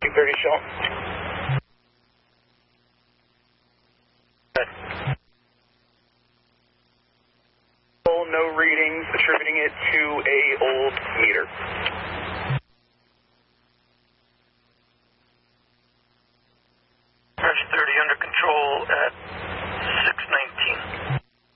30 show. No readings, attributing it to a old meter.